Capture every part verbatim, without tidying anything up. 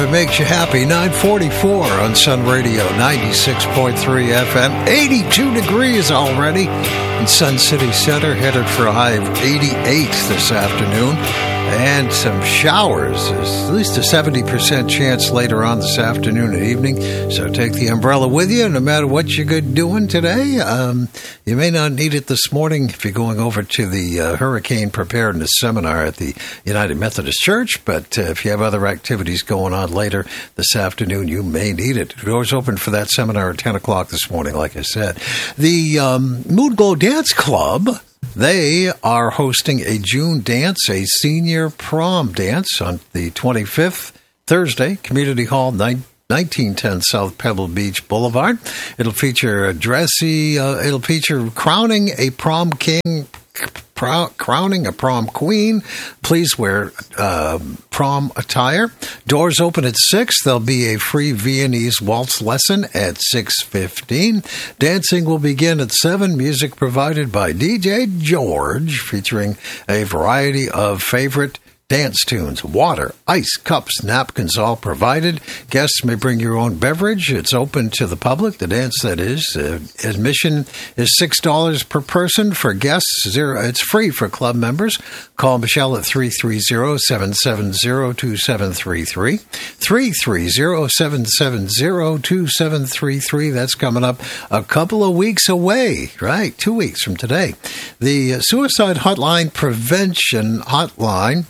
It makes you happy. nine forty-four on Sun Radio, ninety-six point three F M. eighty-two degrees already in Sun City Center. Headed for a high of eighty-eight this afternoon. And some showers. There's at least a seventy percent chance later on this afternoon and evening. So take the umbrella with you no matter what you're doing today. Um, you may not need it this morning if you're going over to the uh, Hurricane Preparedness Seminar at the United Methodist Church. But uh, if you have other activities going on later this afternoon, you may need it. The doors open for that seminar at ten o'clock this morning, like I said. The um, Mood Glow Dance Club, they are hosting a June dance, a senior prom dance on the twenty-fifth, Thursday, Community Hall, nineteen ten South Pebble Beach Boulevard. It'll feature a dressy, uh, it'll feature crowning a prom king, crowning a prom queen. Please wear uh, prom attire. Doors open at six. There'll be a free Viennese waltz lesson at six fifteen. Dancing will begin at seven. Music provided by D J George, featuring a variety of favorite dance tunes. Water, ice, cups, napkins, all provided. Guests may bring your own beverage. It's open to the public, the dance that is. Uh, admission is six dollars per person. For guests, zero. It's free for club members. Call Michelle at three three zero, seven seven zero, two seven three three. three three zero, seven seven zero, two seven three three. That's coming up a couple of weeks away, right? Two weeks from today. The Suicide Hotline Prevention Hotline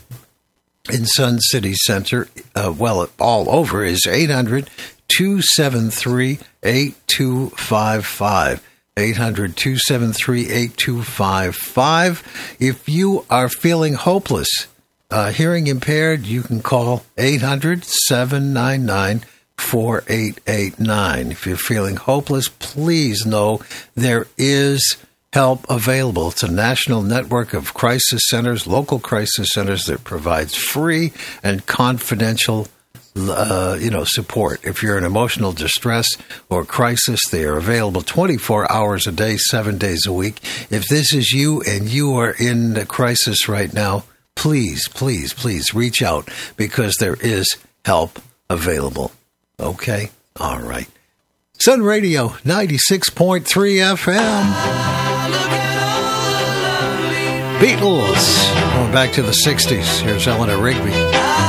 in Sun City Center, uh, well, all over, is eight hundred, two seven three, eight two five five. eight hundred, two seven three, eight two five five. If you are feeling hopeless, uh, hearing impaired, you can call eight hundred, seven nine nine, four eight eight nine. If you're feeling hopeless, please know there is help available. It's a national network of crisis centers, local crisis centers that provides free and confidential uh, you know, support. If you're in emotional distress or crisis, they are available twenty-four hours a day, seven days a week. If this is you and you are in a crisis right now, please, please, please reach out because there is help available. Okay? All right. Sun Radio, ninety-six point three F M. Beatles. Going back to the sixties. Here's Eleanor Rigby.